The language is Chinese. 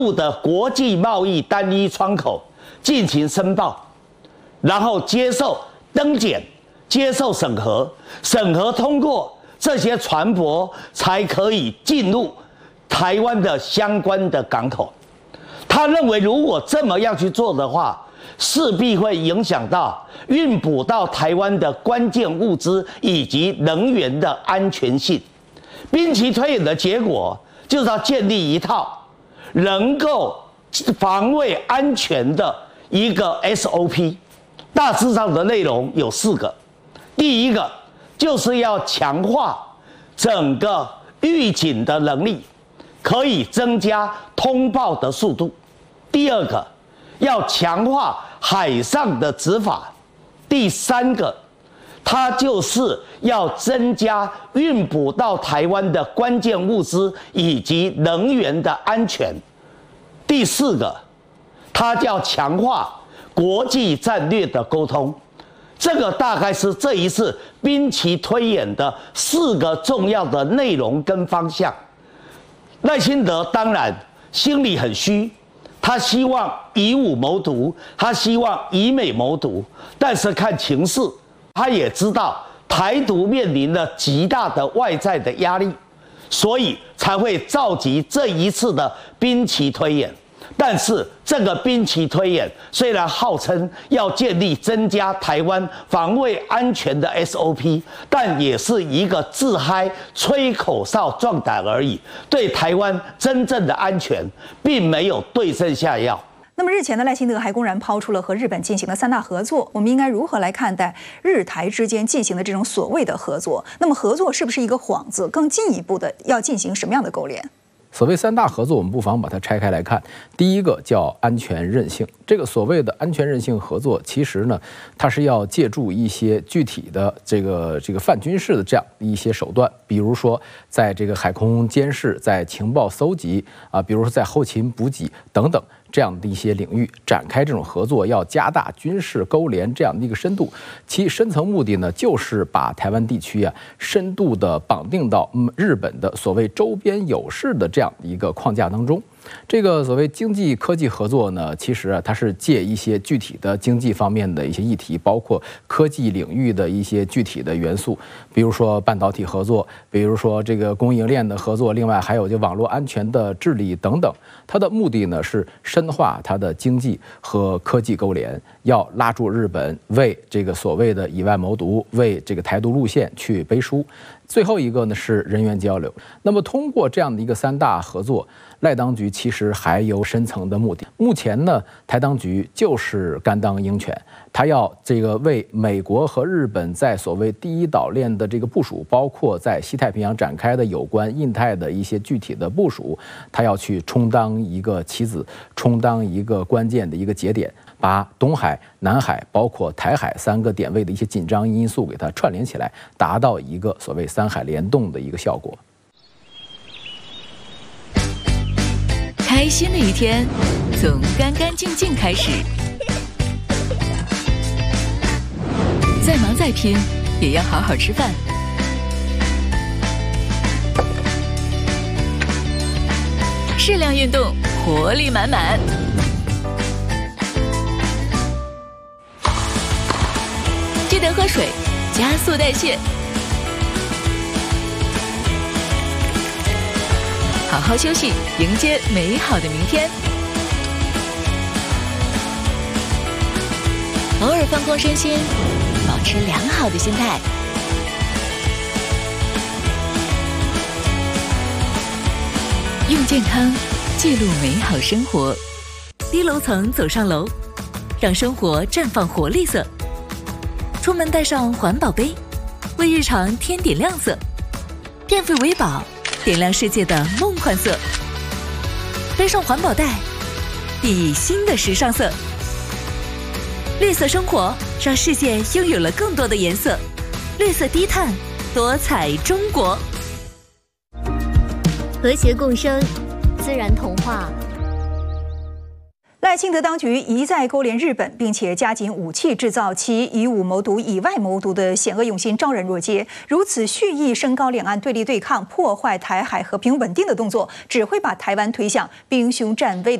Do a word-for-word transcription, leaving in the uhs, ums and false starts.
的国际贸易单一窗口进行申报，然后接受登检、接受审核，审核通过，这些船舶才可以进入台湾的相关的港口。他认为，如果这么样去做的话，势必会影响到运补到台湾的关键物资以及能源的安全性。兵棋推演的结果就是要建立一套能够防卫安全的一个 S O P， 大致上的内容有四个。第一个就是要强化整个预警的能力，可以增加通报的速度。第二个要强化海上的执法。第三个，它就是要增加运补到台湾的关键物资以及能源的安全。第四个，它要强化国际战略的沟通。这个大概是这一次兵棋推演的四个重要的内容跟方向。赖清德当然心里很虚，他希望以武谋独，他希望以美谋独，但是看情势，他也知道台独面临了极大的外在的压力，所以才会召集这一次的兵棋推演。但是这个兵棋推演虽然号称要建立增加台湾防卫安全的 S O P， 但也是一个自嗨、吹口哨、壮胆而已，对台湾真正的安全并没有对症下药。 那么日前的赖清德还公然抛出了和日本进行的三大合作，我们应该如何来看待日台之间进行的这种所谓的合作？那么合作是不是一个幌子？更进一步的要进行什么样的勾连？ 所谓三大合作，我们不妨把它拆开来看。第一个叫安全韧性，这个所谓的安全韧性合作，其实呢，它是要借助一些具体的这个这个泛军事的这样一些手段，比如说在这个海空监视、在情报搜集啊，比如说在后勤补给等等这样的一些领域展开这种合作，要加大军事勾连这样的一个深度。其深层目的呢，就是把台湾地区啊深度的绑定到日本的所谓周边有事的这样一个框架当中。这个所谓经济科技合作呢，其实啊，它是借一些具体的经济方面的一些议题，包括科技领域的一些具体的元素，比如说半导体合作，比如说这个供应链的合作，另外还有就网络安全的治理等等。它的目的呢是深化它的经济和科技勾连，要拉住日本为这个所谓的以外谋独、为这个台独路线去背书。最后一个呢是人员交流。那么通过这样的一个三大合作，赖当局其实还有深层的目的。目前呢，台当局就是甘当鹰犬，他要这个为美国和日本在所谓第一岛链的这个部署，包括在西太平洋展开的有关印太的一些具体的部署，他要去充当一个棋子，充当一个关键的一个节点，把东海、南海包括台海三个点位的一些紧张因素给它串联起来，达到一个所谓三海联动的一个效果。 开心的一天从干干净净开始，再忙再拼也要好好吃饭。适量运动，活力满满。记得喝水，加速代谢。好好休息，迎接美好的明天。偶尔放空身心，保持良好的心态。用健康记录美好生活。低楼层走上楼，让生活绽放活力色。出门带上环保杯，为日常添点亮色。电费为宝，点亮世界的梦幻色。背上环保袋，熠熠新的时尚色。绿色生活，让世界拥有了更多的颜色。绿色低碳，多彩中国。 和谐共生，自然童话。 赖赖清德当局一再勾连日本，并且加紧武器制造，其以武谋独、以外谋独的险恶用心昭然若揭。如此蓄意升高两岸对立对抗、破坏台海和平稳定的动作，只会把台湾推向兵凶战危的